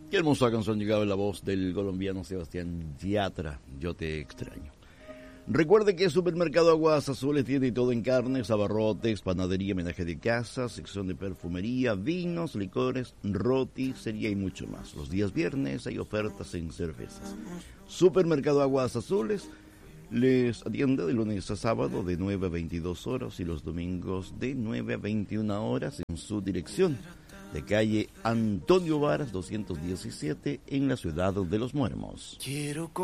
Qué hermosa canción llegaba en la voz del colombiano Sebastián Yatra, Yo te extraño. Recuerde que Supermercado Aguas Azules tiene todo en carnes, abarrotes, panadería, menaje de casa, sección de perfumería, vinos, licores, roticería y mucho más. Los días viernes hay ofertas en cervezas. Supermercado Aguas Azules les atiende de lunes a sábado de 9 a 22 horas y los domingos de 9 a 21 horas en su dirección de calle Antonio Varas 217 en la ciudad de Los Muermos.